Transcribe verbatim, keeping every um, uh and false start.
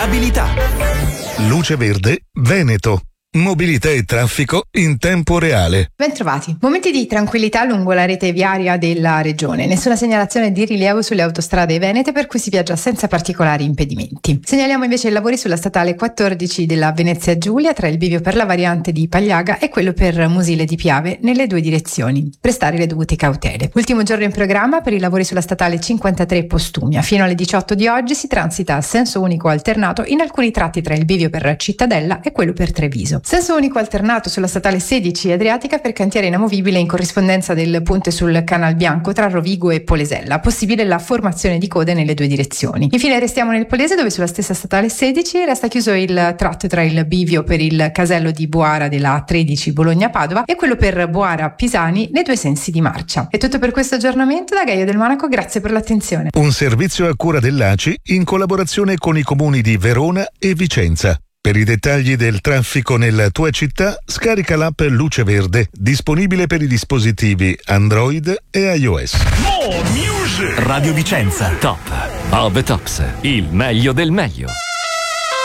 viabilità. Luce Verde Veneto. Mobilità e traffico in tempo reale. Bentrovati. Momenti di tranquillità lungo la rete viaria della regione. Nessuna segnalazione di rilievo sulle autostrade venete, per cui si viaggia senza particolari impedimenti. Segnaliamo invece i lavori sulla statale quattordici della Venezia Giulia tra il bivio per la variante di Pagliaga e quello per Musile di Piave nelle due direzioni. Prestare le dovute cautele. Ultimo giorno in programma per i lavori sulla statale cinquantatré Postumia. Fino alle diciotto di oggi si transita a senso unico alternato in alcuni tratti tra il bivio per Cittadella e quello per Treviso. Senso unico alternato sulla statale sedici Adriatica per cantiere inamovibile in corrispondenza del ponte sul Canal Bianco tra Rovigo e Polesella. Possibile la formazione di code nelle due direzioni. Infine restiamo nel Polese, dove sulla stessa statale sedici resta chiuso il tratto tra il bivio per il casello di Boara della A tredici Bologna-Padova e quello per Boara-Pisani nei due sensi di marcia. È tutto per questo aggiornamento da Gaio del Monaco, grazie per l'attenzione. Un servizio a cura dell'A C I in collaborazione con i comuni di Verona e Vicenza. Per i dettagli del traffico nella tua città, scarica l'app Luce Verde, disponibile per i dispositivi Android e iOS. Radio Vicenza, top of the tops, il meglio del meglio.